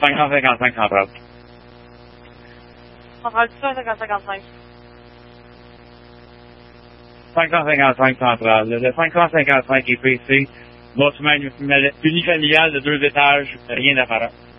555 centrale. Centrale du 5055. 555 centrale. Le 555 est PC. Bâtiment unifamilial de 2 étages, rien d'apparent.